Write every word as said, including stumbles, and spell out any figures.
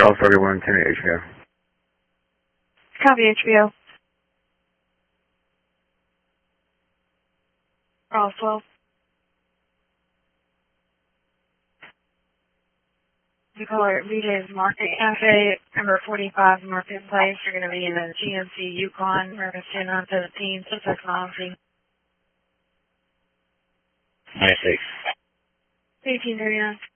twelve thirty-one, ten H B O. Copy H B O. Roswell. You call it V J's Market Cafe, number forty-five Marketplace. You're going to be in the G M C Yukon, America two nine seventeen, six technology. I see. eighteen thirty-nine.